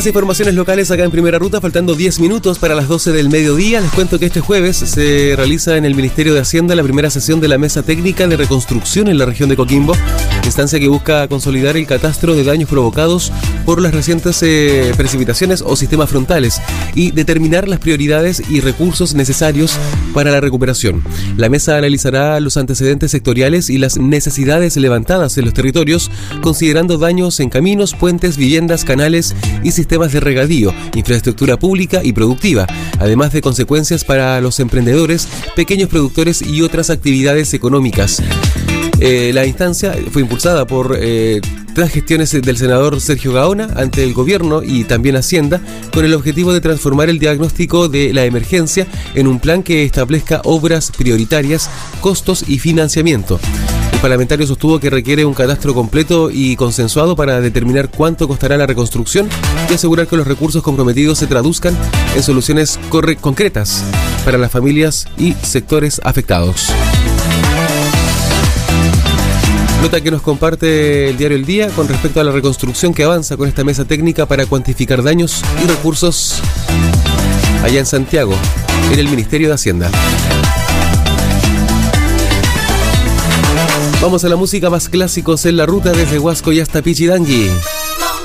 Más informaciones locales acá en Primera Ruta, faltando 10 minutos para las 12 del mediodía. Les cuento que este jueves se realiza en el Ministerio de Hacienda la primera sesión de la Mesa Técnica de Reconstrucción en la región de Coquimbo, instancia que busca consolidar el catastro de daños provocados por las recientes precipitaciones o sistemas frontales y determinar las prioridades y recursos necesarios para la recuperación. La mesa analizará los antecedentes sectoriales y las necesidades levantadas en los territorios, considerando daños en caminos, puentes, viviendas, canales y sistemas de regadío, infraestructura pública y productiva, además de consecuencias para los emprendedores, pequeños productores y otras actividades económicas. La instancia fue impulsada por tras gestiones del senador Sergio Gaona ante el gobierno y también Hacienda, con el objetivo de transformar el diagnóstico de la emergencia en un plan que establezca obras prioritarias, costos y financiamiento. El parlamentario sostuvo que requiere un catastro completo y consensuado para determinar cuánto costará la reconstrucción y asegurar que los recursos comprometidos se traduzcan en soluciones concretas para las familias y sectores afectados. Nota que nos comparte el diario El Día con respecto a la reconstrucción que avanza con esta mesa técnica para cuantificar daños y recursos allá en Santiago, en el Ministerio de Hacienda. Vamos a la música, más clásicos en la ruta desde Huasco y hasta Pichidangui.